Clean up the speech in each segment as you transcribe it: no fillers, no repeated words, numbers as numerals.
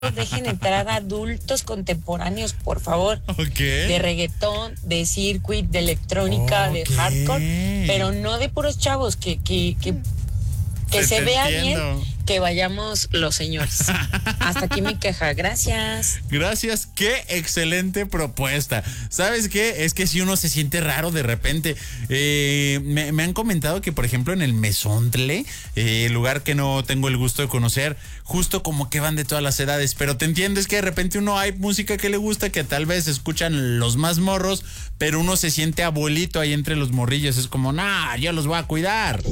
dejen entrar adultos contemporáneos, por favor. Ok. De reggaetón, de circuit, de electrónica, de hardcore, pero no de puros chavos, que se vea bien, que vayamos los señores. Hasta aquí mi queja, gracias. Gracias, qué excelente propuesta. ¿Sabes qué? Es que si uno se siente raro de repente. Me han comentado que, por ejemplo, en el Mesontle, lugar que no tengo el gusto de conocer, justo como que van de todas las edades, pero te entiendes que de repente uno hay música que le gusta, que tal vez escuchan los más morros, pero uno se siente abuelito ahí entre los morrillos. Es como, nah, yo los voy a cuidar.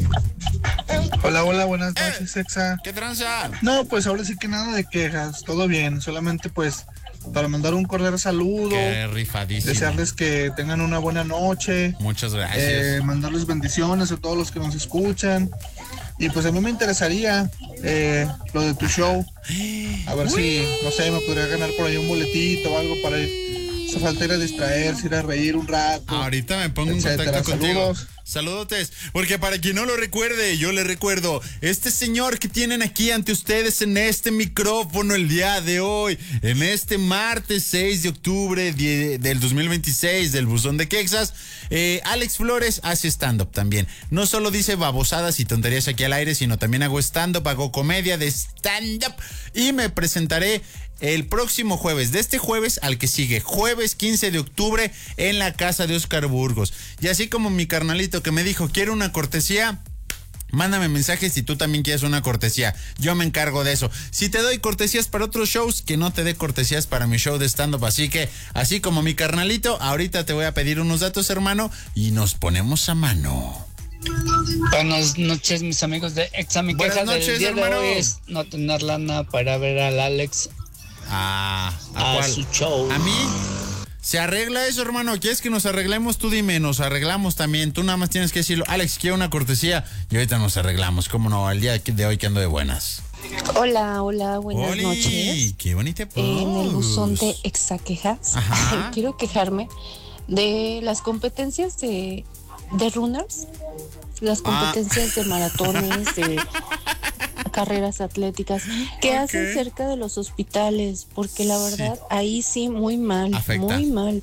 Hola, buenas noches, Exa. ¿Qué tranza? No, pues ahora sí que nada de quejas, todo bien, solamente pues para mandar un cordial saludo. Qué rifadísimo. Desearles que tengan una buena noche. Muchas gracias. Mandarles bendiciones a todos los que nos escuchan. Y pues a mí me interesaría lo de tu show. A ver si, no sé, me podría ganar por ahí un boletito o algo para ir. Hace falta ir a distraerse, ir a reír un rato. Ahorita me pongo en contacto contigo. Saludos. Saludotes, porque para quien no lo recuerde, yo le recuerdo, este señor que tienen aquí ante ustedes en este micrófono el día de hoy, en este martes 6 de octubre del 2026 del Buzón de Quexas, Alex Flores hace stand-up también. No solo dice babosadas y tonterías aquí al aire, sino también hago stand-up, hago comedia de stand-up y me presentaré el próximo jueves, de este jueves al que sigue, jueves 15 de octubre en la casa de Oscar Burgos. Y así como mi carnalito que me dijo, quiero una cortesía, mándame mensajes si tú también quieres una cortesía. Yo me encargo de eso. Si te doy cortesías para otros shows, que no te dé cortesías para mi show de stand-up. Así que, así como mi carnalito, ahorita te voy a pedir unos datos, hermano, y nos ponemos a mano. Buenas noches, mis amigos de Exa. Mi queja del día de hoy es no tener lana para ver al Alex ¿A su show. ¿A mí? ¿Se arregla eso, hermano? ¿Quieres que nos arreglemos? Tú dime, nos arreglamos también. Tú nada más tienes que decirlo. Alex, quiero una cortesía y ahorita nos arreglamos. ¿Cómo no? El día de hoy que ando de buenas. Hola, buenas noches. Qué bonita voz. En el buzón de Exaquejas, quiero quejarme de las competencias de runners, las competencias de maratones, de carreras atléticas que hacen cerca de los hospitales, porque la verdad ahí sí muy mal, muy mal.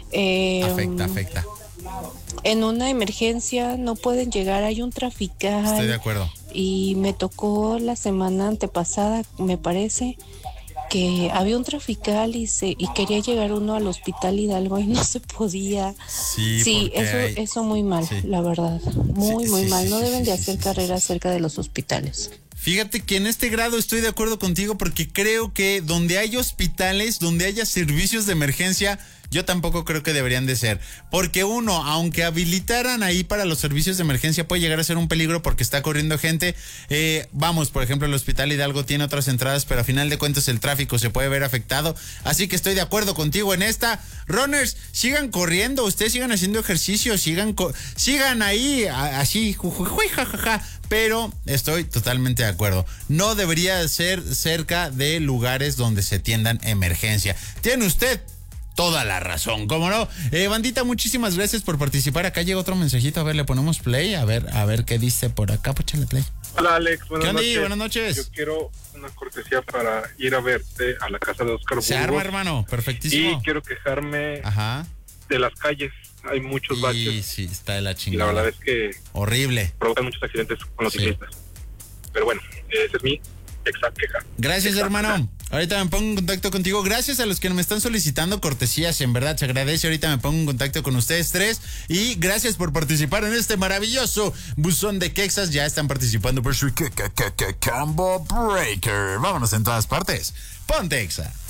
Afecta. En una emergencia no pueden llegar, hay un trafical. Estoy de acuerdo. Y me tocó la semana antepasada, me parece, que había un trafical y quería llegar uno al hospital Hidalgo y no se podía. Sí, eso muy mal, la verdad. Muy mal. No deben de hacer carreras cerca de los hospitales. Fíjate que en este grado estoy de acuerdo contigo porque creo que donde hay hospitales, donde haya servicios de emergencia, yo tampoco creo que deberían de ser. Porque uno, aunque habilitaran ahí para los servicios de emergencia, puede llegar a ser un peligro porque está corriendo gente. Vamos, por ejemplo, el Hospital Hidalgo tiene otras entradas, pero a final de cuentas el tráfico se puede ver afectado. Así que estoy de acuerdo contigo en esta. Runners, sigan corriendo, ustedes sigan haciendo ejercicio, sigan ahí así, jajaja. Pero estoy totalmente de acuerdo. No debería ser cerca de lugares donde se atiendan emergencia. Tiene usted toda la razón, ¿cómo no? Bandita, muchísimas gracias por participar. Acá llega otro mensajito, a ver, le ponemos play, a ver qué dice por acá, póchale play. Hola Alex, buenas noches. Buenas noches. Yo quiero una cortesía para ir a verte a la casa de Oscar Burgos. Se arma, hermano, perfectísimo. Y quiero quejarme de las calles. Hay muchos baches. Sí, está de la chingada. Y la verdad es que horrible. Provocan muchos accidentes con los ciclistas. Pero bueno, esa es mi exacta queja. Gracias, hermano. Ahorita me pongo en contacto contigo. Gracias a los que me están solicitando cortesías, en verdad se agradece. Ahorita me pongo en contacto con ustedes tres. Y gracias por participar en este maravilloso buzón de Quexas. Ya están participando por su Combo Breaker. Vámonos en todas partes. Ponte Exa.